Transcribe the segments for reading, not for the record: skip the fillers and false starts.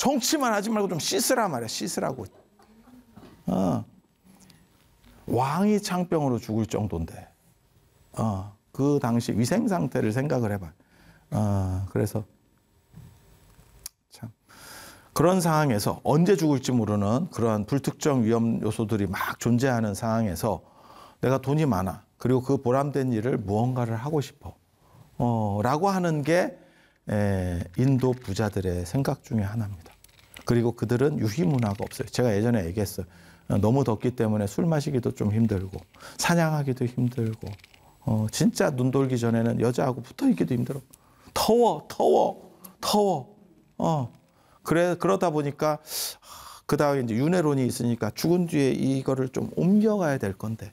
성취만 하지 말고 좀 씻으라 말이야. 씻으라고. 왕이 창병으로 죽을 정도인데 그 당시 위생 상태를 생각을 해봐. 그래서 참 그런 상황에서 언제 죽을지 모르는 그러한 불특정 위험 요소들이 막 존재하는 상황에서 내가 돈이 많아. 그리고 그 보람된 일을 무언가를 하고 싶어. 라고 하는 게 인도 부자들의 생각 중에 하나입니다. 그리고 그들은 유희문화가 없어요. 제가 예전에 얘기했어요. 너무 덥기 때문에 술 마시기도 좀 힘들고 사냥하기도 힘들고 진짜 눈 돌기 전에는 여자하고 붙어 있기도 힘들어. 더워. 그러다 보니까 그 다음에 이제 윤회론이 있으니까 죽은 뒤에 이거를 좀 옮겨가야 될 건데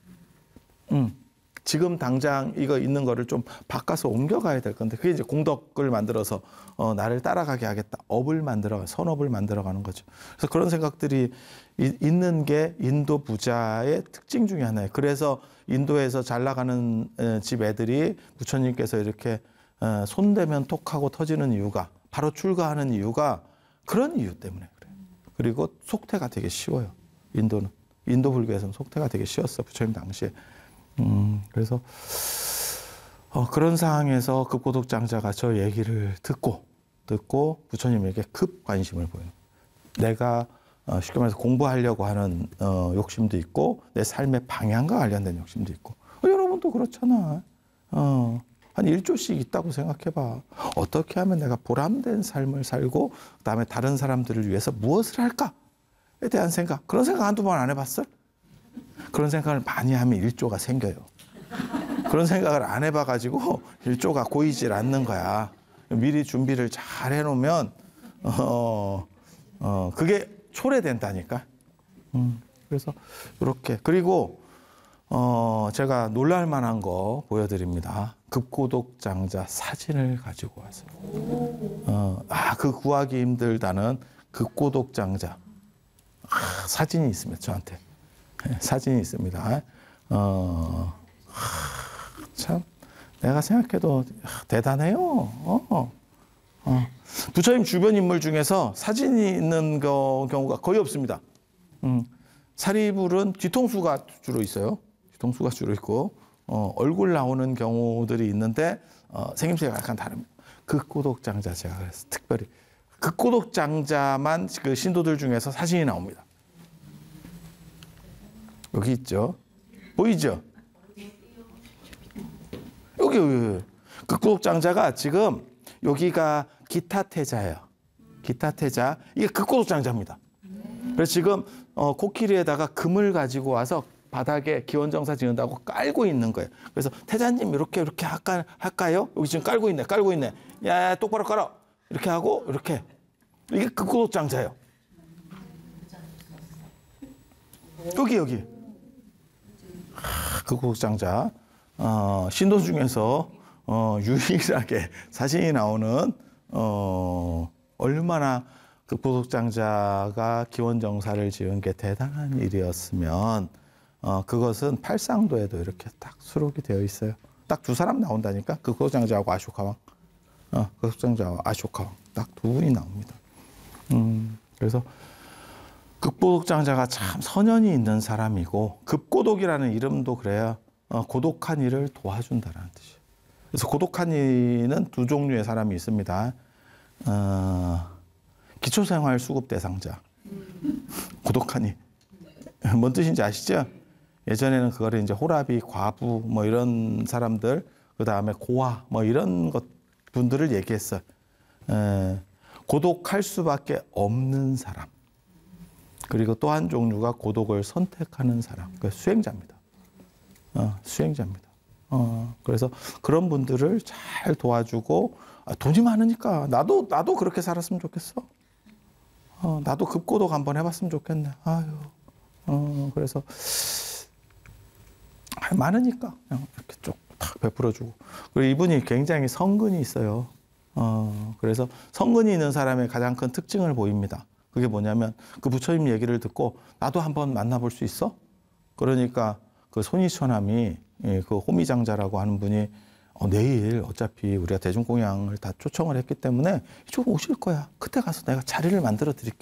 지금 당장 이거 있는 거를 좀 바꿔서 옮겨가야 될 건데 그게 이제 공덕을 만들어서 나를 따라가게 하겠다. 업을 만들어가 선업을 만들어가는 거죠. 그래서 그런 생각들이 있는 게 인도 부자의 특징 중에 하나예요. 그래서 인도에서 잘 나가는 집 애들이 부처님께서 이렇게 손대면 톡하고 터지는 이유가 바로 출가하는 이유가 그런 이유 때문에 그래요. 그리고 속퇴가 되게 쉬워요. 인도는. 인도 불교에서는 속퇴가 되게 쉬웠어요. 부처님 당시에. 그래서 그런 상황에서 급고독장자가 저 얘기를 듣고 부처님에게 급 관심을 보여요. 내가 쉽게 말해서 공부하려고 하는 욕심도 있고 내 삶의 방향과 관련된 욕심도 있고 여러분도 그렇잖아. 한 1조씩 있다고 생각해봐. 어떻게 하면 내가 보람된 삶을 살고 그다음에 다른 사람들을 위해서 무엇을 할까에 대한 생각. 그런 생각 한두 번 안 해봤어? 그런 생각을 많이 하면 1조가 생겨요. 그런 생각을 안 해봐가지고 1조가 고이질 않는 거야. 미리 준비를 잘 해놓으면 그게 초래된다니까. 그래서 이렇게 그리고 제가 놀랄 만한 거 보여드립니다. 급고독장자 사진을 가지고 왔어요. 그 구하기 힘들다는 급고독장자 사진이 있습니다. 저한테 사진이 있습니다. 참 내가 생각해도 대단해요. 부처님 주변 인물 중에서 사진이 있는 경우가 거의 없습니다. 사리불은 뒤통수가 주로 있어요. 뒤통수가 주로 있고 얼굴 나오는 경우들이 있는데 생김새가 약간 다릅니다. 극고독장자 제가 그래서 특별히 극고독장자만 그 신도들 중에서 사진이 나옵니다. 여기 있죠. 보이죠? 여기 극고독장자가 지금 여기가 기타태자예요. 기타태자 이게 극고독장자입니다. 그래서 지금 코끼리에다가 금을 가지고 와서 바닥에 기원정사 지은다고 깔고 있는 거예요. 그래서 태자님 이렇게 할까요? 여기 지금 깔고 있네. 야 똑바로 깔아. 이렇게 하고 이렇게 이게 극고독장자예요. 여기 극고독장자 신도 중에서 유일하게 사진이 나오는 얼마나 극고독장자가 기원정사를 지은 게 대단한 일이었으면 그것은 팔상도에도 이렇게 딱 수록이 되어 있어요. 딱 두 사람 나온다니까. 극고독장자하고 아쇼카왕. 극고독장자와 아쇼카왕 딱 두 분이 나옵니다. 그래서 극고독장자가 참 선연이 있는 사람이고 급고독이라는 이름도 그래야 고독한 이를 도와준다는 뜻이에요. 그래서 고독한 이는 두 종류의 사람이 있습니다. 기초생활 수급 대상자. 고독한 이. 뭔 뜻인지 아시죠? 예전에는 그거를 이제 호라비, 과부 뭐 이런 사람들, 그 다음에 고아 뭐 이런 분들을 얘기했어요. 고독할 수밖에 없는 사람. 그리고 또 한 종류가 고독을 선택하는 사람. 그 수행자입니다. 수행자입니다. 그래서 그런 분들을 잘 도와주고 돈이 많으니까 나도 그렇게 살았으면 좋겠어. 나도 급고독 한번 해봤으면 좋겠네. 그래서 많으니까 그냥 이렇게 쭉 탁 베풀어주고. 그리고 이분이 굉장히 성근이 있어요. 그래서 성근이 있는 사람의 가장 큰 특징을 보입니다. 그게 뭐냐면 그 부처님 얘기를 듣고 나도 한번 만나볼 수 있어? 그러니까 그 손이처남이 그 호미장자라고 하는 분이 내일 어차피 우리가 대중공양을 다 초청을 했기 때문에 이쪽으로 오실 거야. 그때 가서 내가 자리를 만들어 드릴게.